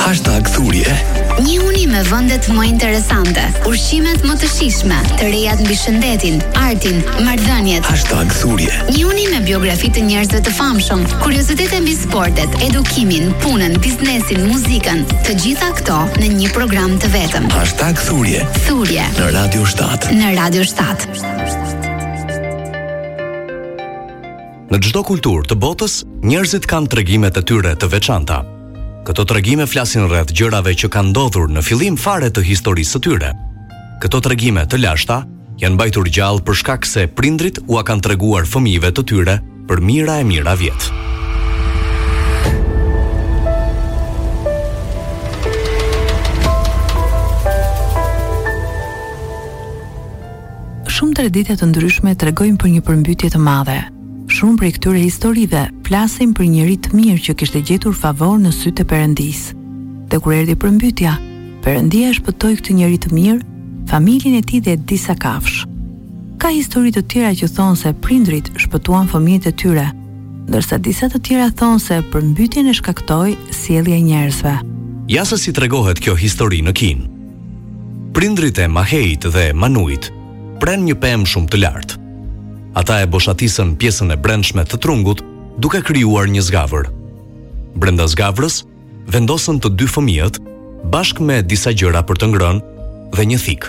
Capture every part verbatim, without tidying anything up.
Hashtag thurje. Njihuni me vendet më interesante, ushqimet më të shijshme, të rejat mbi shëndetin, artin, marrëdhëniet. Hashtag thurje. Njihuni me biografi të njerëzve të famshëm, kuriozitete mbi sportet, edukimin, punën, biznesin, muzikën, të gjitha këto në një program të vetëm. Hashtag thurje. Thurje. Në Radio shtat. Në Radio shtat. Në çdo kulturë të botës, njerëzit kanë tregimet e tyre të veçanta. Këto tregime flasin rreth gjërave që kanë ndodhur në fillim fare të historisë së tyre. Këto tregime të lashta janë mbajtur gjallë për shkak se prindrit ua kanë treguar fëmijëve të tyre për mira e mira vjet. Shumë tradite të ndryshme tregojnë për një përmbytje të madhe. Shumë prej këtyre historive flasin për njëri të mirë që kishte gjetur favor në sytë e Perëndisë. Dhe kur erdhi përmbytja, Perëndia e shpëtoi këtë njeri të mirë, familjen e tij dhe disa kafsh. Ka histori të tjera që thonë se prindrit shpëtuan fëmijët e tyre, ndërsa disa të tjera thonë se përmbytjen e shkaktoi sjellja e njerëzve. Ja se si tregohet kjo histori në Kinë. Prindrit e Mahejit dhe Manuit pren një pemë shumë të lartë. Ata e boshatisën pjesën e brendshme të trungut duke krijuar një zgavër. Brenda zgavrës vendosën të dy fëmijët bashkë me disa gjëra për të ngrënë dhe një thik.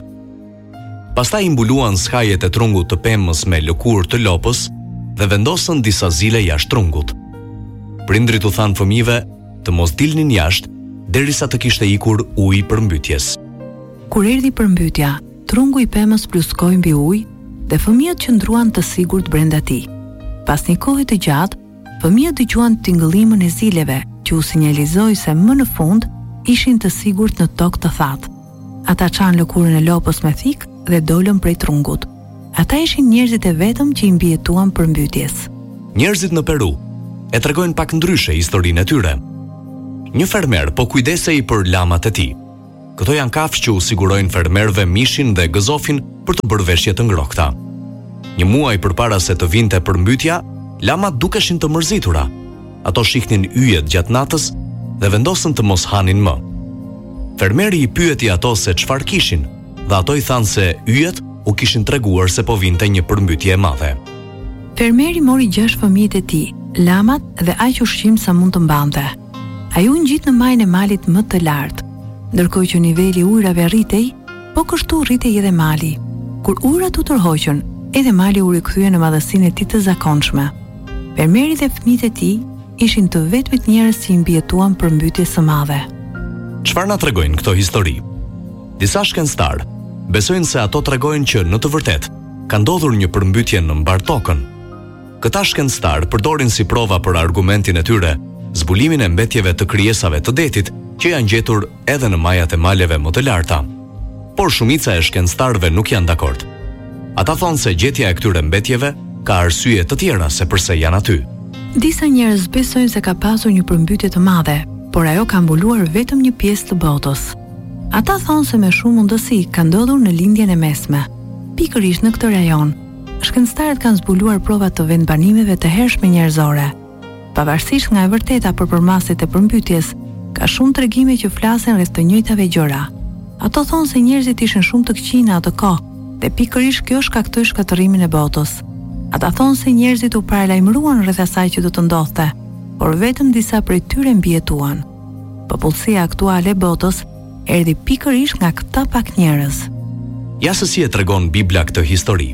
Pastaj i mbuluan skajet e trungut të pemës me lëkurë të lopës dhe vendosën disa zile jashtë trungut. Prindrit u thanë fëmijëve të mos dilnin jashtë derisa të kishte ikur uji përmbytjes. Kur erdhi përmbytya, trungu i pemës pluskoi mbi ujë dhe fëmijët qëndruan të sigurt brenda tij. Pas një kohe të gjatë, fëmijët dëgjuan tingëllimën e zileve, që u sinjalizoi se më në fund ishin të sigurt në tokë të thatë. Ata çanë lëkurën e lopës me thik dhe dolën prej trungut. Ata ishin njerëzit e vetëm që i mbijetuan përmbytjes. Njerëzit në Peru e tregojnë pak ndryshe historinë e tyre. Një fermer po kujdesej për lamat e tij. Këto janë kafshë që u sigurojnë fermerëve mishin dhe gëzofin për të bërë veshje të ngrohta. Një muaj përpara se të vinte përmbytja, lamat dukeshin të mërzitura. Ato shihnin yjet gjatë natës dhe vendosën të mos hanin më. Fermeri i pyeti ato se çfarë kishin, dhe ato i thanë se yjet u kishin treguar se po vinte një përmbytje e madhe. Fermeri mori gjashtë fëmijët e tij, lamat dhe aq ushqim sa mund të mbante. Ai u ngjit në majën e malit më të lartë. Ndërkohë që niveli i ujrave rritej, po kështu rritej edhe mali. Kur ujrat u tërhoqën, edhe mali u rikthye në madhësinë e tij të zakonshme. Fermeri dhe fëmijët e tij ishin të vetmit njerëz që i mbijetuan përmbytjes së madhe. Çfarë na tregojnë këto histori? Disa shkencëtar besojnë se ato tregojnë që në të vërtetë ka ndodhur një përmbytje në mbar tokën. Këta shkencëtar përdorin si prova për argumentin e tyre zbulimin e mbetjeve të krijesave të detit që janë gjetur edhe në majat e maleve më të larta. Por shumica e shkencëtarëve nuk janë dakord. Ata thonë se gjetja e këtyre mbetjeve ka arsye të tjera se pse janë aty. Disa njerëz besojnë se ka pasur një përmbytje të madhe, por ajo ka mbuluar vetëm një pjesë të botës. Ata thonë se me shumë mundësi ka ndodhur në lindjen e mesme. Pikërisht në këtë rajon, shkencëtarët kanë zbuluar prova të vendbanimeve të hershme njerëzore. Pavarësisht nga e vërteta për përmasjet e përmbytjes, ka shumë tregime që flasin rreth të njëjtave gjëra. Ato thonë se njerëzit ishin shumë të këqij në atë kohë, dhe pikërisht kjo shkaktoi shkatërrimin e botës. Ata thonë se njerëzit u paralajmëruan rreth asaj që do të ndodhte, por vetëm disa prej tyre mbijetuan. Popullsia aktuale e botës erdhi pikërisht nga këta pak njerëz. Ja se si e tregon Bibla këtë histori.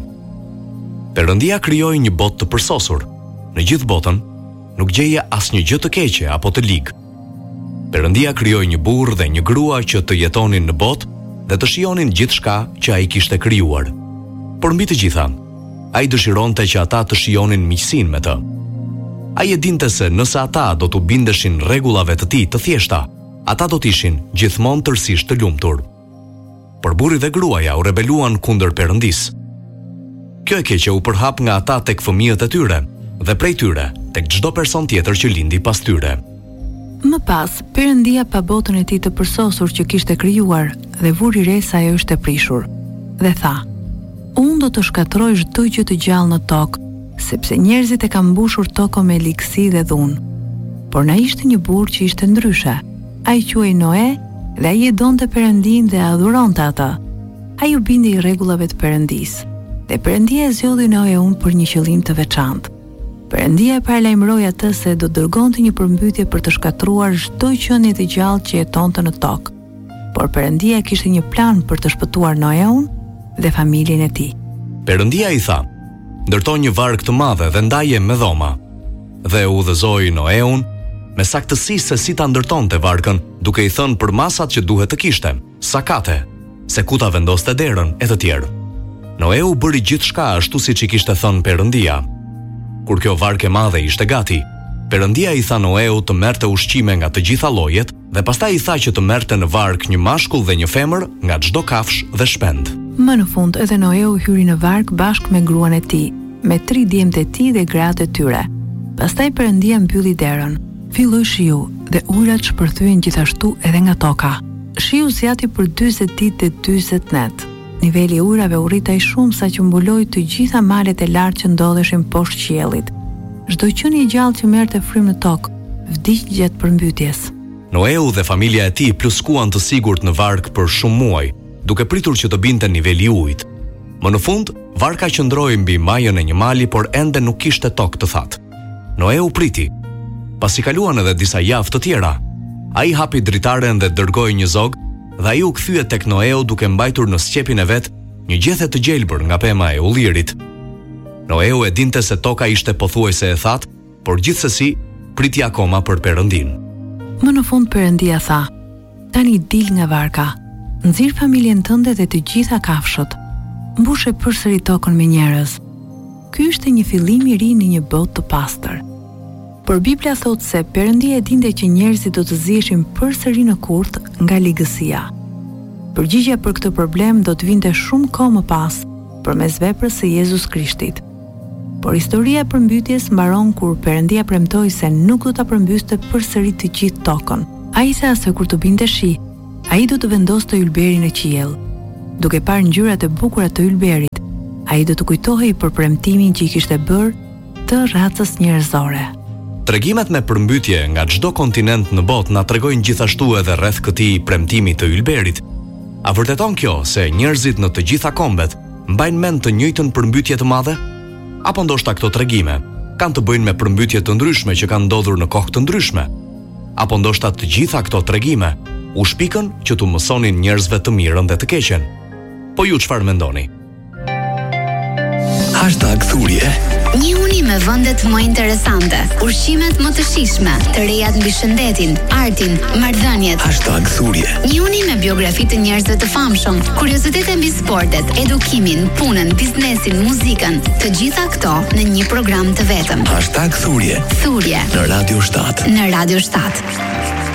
Perëndia krijoi një botë të përsosur. Në gjithë botën nuk gjeje asnjë gjë të keqe apo të ligë. Perëndia krijoi një burrë dhe një grua që të jetonin në botë dhe të shijonin gjithçka që ai kishte krijuar. Por mbi të gjitha, ai dëshironte që ata të shijonin miqësinë me të. Ai e dinte se nëse ata do të bindeshin rregullave të tij të thjeshta, ata do të ishin gjithmonë tërësisht të lumtur. Por burri dhe gruaja u rebeluan kundër Perëndisë. Kjo e keqe u përhap nga ata tek fëmijët e tyre dhe prej tyre tek çdo person tjetër që lindi pas tyre. Më pas, Perëndia pa botën e tij të përsosur që kishte krijuar dhe vuri re se ajo ishte prishur. Dhe tha: "Unë do të shkatërroj çdo gjë të gjallë në tokë, sepse njerëzit e kanë mbushur tokën me ligësi dhe dhunë." Por na ishte një burrë që ishte ndryshe. Ai quhej Noe dhe ai e donte Perëndin dhe adhuronte atë. Ai u bindi rregullave të Perëndisë. Dhe Perëndia e zgjodhi Noeun për një qëllim të veçantë. Perëndia e paralajmëroi atë se do dërgonte një përmbytje për të shkatruar çdo qenie të gjallë që jetonte në tokë. Por Perëndia kishte një plan për të shpëtuar Noeun dhe familjen e tij. Perëndia i tha: "Ndërto një varg të madhe dhe ndaje me dhoma." Dhe u udhëzoi Noeun me saktësi se si ta ndërtonte varkën, duke i thënë për masat që duhet të kishte, sakate, se ku ta vendoste derën e të tjerë. Noeu bëri gjithçka ashtu siç i kishte thënë Perëndia. Kur kjo varkë e madhe ishte gati, Perëndia i tha Noeu të merrte ushqime nga të gjitha llojet dhe pastaj i tha që të merrte në varkë një mashkull dhe një femër nga çdo kafsh dhe shpend. Më në fund edhe Noeu hyri në varkë bashkë me gruan e tij, me tri djemtë e tij dhe gratë e tyre. Pastaj Perëndia mbylli derën. Filloi shiu dhe ujrat shpërthyen gjithashtu edhe nga toka. Shiu zjati për dyzet ditë dhe dyzet net. Niveli i ujrave u rrit aq shumë sa që mbuloi të gjitha malet e lartë që ndodheshin poshtë qiellit. Çdo qenie e gjallë që merrte frymë në tokë vdiq gjatë përmbytjes. Noeu dhe familja e tij pluskuan të sigurt në varkë për shumë muaj, duke pritur që të binte niveli i ujit. Më në fund, varka qëndroi mbi majën e një mali, por ende nuk kishte tokë të thatë. Noeu priti. Pasi kaluan edhe disa javë të tjera, ai hapi dritaren dhe dërgoi një zog, dhe ai u kthye tek Noeu duke mbajtur në sqepin e vet një gjethe të gjelbër nga pema e ullirit. Noeu e dinte se toka ishte pothuajse e thatë, por gjithsesi priti akoma për Perëndin. Më në fund Perëndia tha: "Tani dil nga varka, nxirr familjen tënde dhe të gjitha kafshët, mbushe përsëri tokën me njerëz." Ky ishte një fillim i ri në një botë të pastër. Por Bibla thot se Perëndia e dinte që njerëzit do të ziheshin përsëri në kurth nga ligësia. Përgjigjja për këtë problem do të vinte shumë kohë më pas, përmes veprës së Jezus Krishtit. Por historia e përmbytjes mbaron kur Perëndia premtoi se nuk do ta përmbyste përsëri të gjithë tokën. Ai tha se kur të binte shi, ai do të vendoste ylberin në qiell. Duke parë ngjyrat e bukura të ylberit, ai do të kujtohej për premtimin që i kishte bërë të racës njerëzore. Tregimet me përmbytje nga çdo kontinent në botë na tregojnë gjithashtu edhe rreth këtij premtimi të ylberit. A vërteton kjo se njerëzit në të gjitha kombet mbajnë mend të njëjtën përmbytje të madhe? Apo ndoshta këto tregime kanë të bëjnë me përmbytje të ndryshme që kanë ndodhur në kohë të ndryshme? Apo ndoshta të gjitha këto tregime u shpikën që t'u mësonin njerëzve të mirën dhe të keqen? Po ju çfarë mendoni? Hashtag Thurje. Njihuni me vendet më interesante, ushqimet më të shijshme, të rejat mbi shëndetin, artin, marrëdhëniet. Hashtag Thurje. Njihuni me biografi të njerëzve të famshëm, kuriozitete mbi sportet, edukimin, punën, biznesin, muzikën, të gjitha këto në një program të vetëm. Hashtag Thurje. Thurje Në Radio shtat. Në Radio shtat.